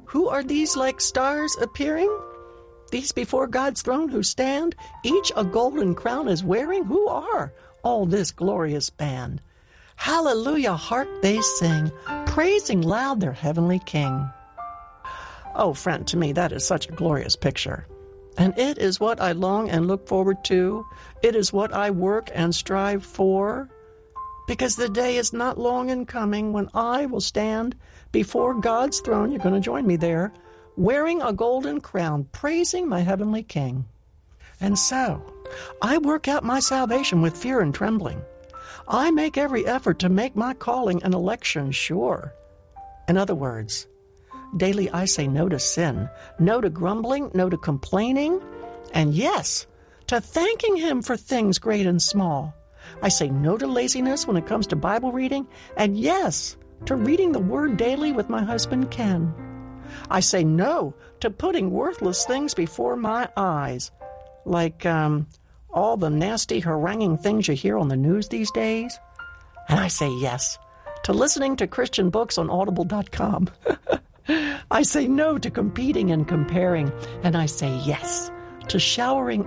Who are these like stars appearing? These before God's throne who stand, each a golden crown is wearing? Who are all this glorious band? Hallelujah, hark they sing, praising loud their heavenly King. Oh, friend, to me that is such a glorious picture. And it is what I long and look forward to. It is what I work and strive for. Because the day is not long in coming when I will stand before God's throne, you're going to join me there, wearing a golden crown, praising my heavenly King. And so, I work out my salvation with fear and trembling. I make every effort to make my calling and election sure. In other words, daily I say no to sin, no to grumbling, no to complaining, and yes, to thanking Him for things great and small. I say no to laziness when it comes to Bible reading, and yes, to reading the Word daily with my husband Ken. I say no to putting worthless things before my eyes, like all the nasty, haranguing things you hear on the news these days. And I say yes to listening to Christian books on Audible.com. I say no to competing and comparing, and I say yes to showering